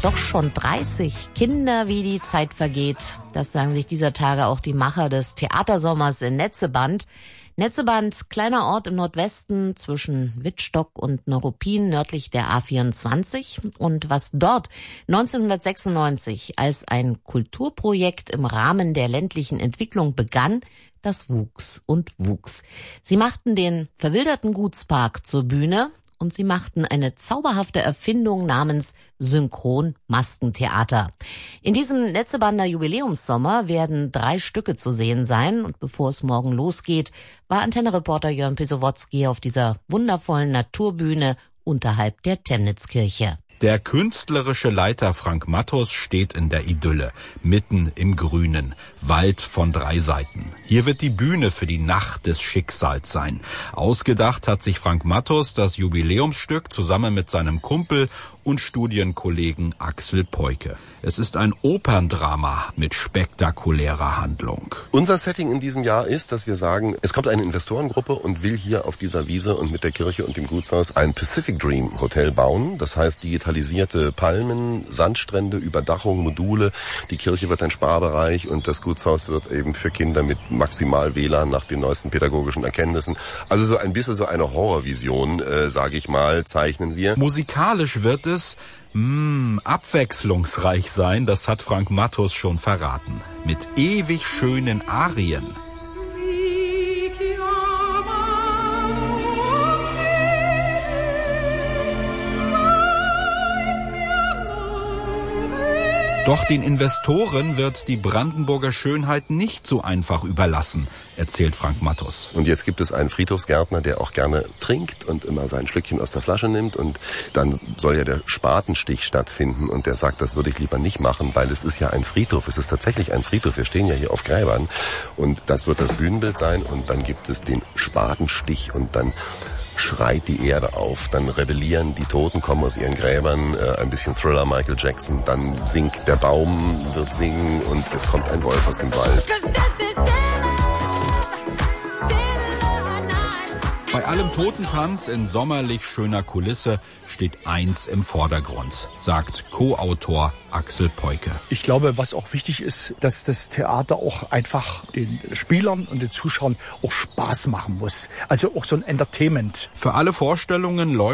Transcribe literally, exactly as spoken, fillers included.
doch schon dreißig. Kinder, wie die Zeit vergeht. Das sagen sich dieser Tage auch die Macher des Theatersommers in Netzeband. Netzeband, kleiner Ort im Nordwesten zwischen Wittstock und Neuruppin, nördlich der A vierundzwanzig. Und was dort neunzehnhundertsechsundneunzig als ein Kulturprojekt im Rahmen der ländlichen Entwicklung begann, das wuchs und wuchs. Sie machten den verwilderten Gutspark zur Bühne und sie machten eine zauberhafte Erfindung namens Synchron-Maskentheater. In diesem Netzebander Jubiläumssommer werden drei Stücke zu sehen sein. Und bevor es morgen losgeht, war Antenne-Reporter Jörn Pisowotzki auf dieser wundervollen Naturbühne unterhalb der Temnitzkirche. Der künstlerische Leiter Frank Matthus steht in der Idylle, mitten im Grünen, Wald von drei Seiten. Hier wird die Bühne für die Nacht des Schicksals sein. Ausgedacht hat sich Frank Matthus das Jubiläumsstück zusammen mit seinem Kumpel und Studienkollegen Axel Peuke. Es ist ein Operndrama mit spektakulärer Handlung. Unser Setting in diesem Jahr ist, dass wir sagen, es kommt eine Investorengruppe und will hier auf dieser Wiese und mit der Kirche und dem Gutshaus ein Pacific Dream Hotel bauen. Das heißt, digitalisierte Palmen, Sandstrände, Überdachung, Module. Die Kirche wird ein Sparbereich und das Gutshaus wird eben für Kinder mit maximal W L A N nach den neuesten pädagogischen Erkenntnissen. Also so ein bisschen so eine Horrorvision, äh, sage ich mal, zeichnen wir. Musikalisch wird es Mh, abwechslungsreich sein, das hat Frank Matthus schon verraten. Mit ewig schönen Arien. Doch den Investoren wird die Brandenburger Schönheit nicht so einfach überlassen, erzählt Frank Matthus. Und jetzt gibt es einen Friedhofsgärtner, der auch gerne trinkt und immer sein Schlückchen aus der Flasche nimmt. Und dann soll ja der Spatenstich stattfinden. Und der sagt, das würde ich lieber nicht machen, weil es ist ja ein Friedhof. Es ist tatsächlich ein Friedhof. Wir stehen ja hier auf Gräbern. Und das wird das Bühnenbild sein. Und dann gibt es den Spatenstich und dann schreit die Erde auf, dann rebellieren die Toten, kommen aus ihren Gräbern, äh, ein bisschen Thriller, Michael Jackson, dann singt der Baum, wird singen und es kommt ein Wolf aus dem Wald. Bei allem Totentanz in sommerlich schöner Kulisse steht eins im Vordergrund, sagt Co-Autor Axel Peuke. Ich glaube, was auch wichtig ist, dass das Theater auch einfach den Spielern und den Zuschauern auch Spaß machen muss. Also auch so ein Entertainment. Für alle Vorstellungen läuft